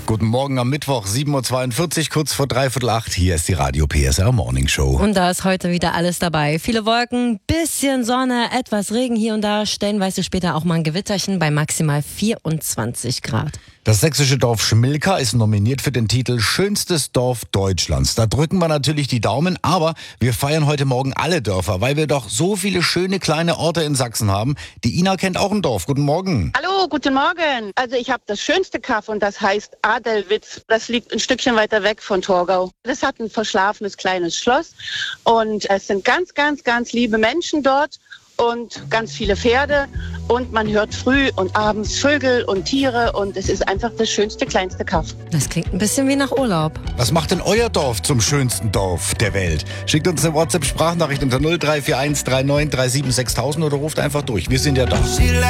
Guten Morgen am Mittwoch, 7.42 Uhr, kurz vor 7:45. Hier ist die Radio PSR Morning Show. Und da ist heute wieder alles dabei. Viele Wolken, bisschen Sonne, etwas Regen hier und da, stellenweise später auch mal ein Gewitterchen bei maximal 24 Grad. Das sächsische Dorf Schmilka ist nominiert für den Titel Schönstes Dorf Deutschlands. Da drücken wir natürlich die Daumen, aber wir feiern heute Morgen alle Dörfer, weil wir doch so viele schöne kleine Orte in Sachsen haben. Die Ina kennt auch ein Dorf. Guten Morgen. Hallo, guten Morgen. Also ich habe das schönste Kaff und das heißt Adelwitz. Das liegt ein Stückchen weiter weg von Torgau. Das hat ein verschlafenes kleines Schloss und es sind ganz, ganz, ganz liebe Menschen dort und ganz viele Pferde und man hört früh und abends Vögel und Tiere und es ist einfach das schönste, kleinste Kaff. Das klingt ein bisschen wie nach Urlaub. Was macht denn euer Dorf zum schönsten Dorf der Welt? Schickt uns eine WhatsApp-Sprachnachricht unter 0341 39 37 6000 oder ruft einfach durch. Wir sind ja da.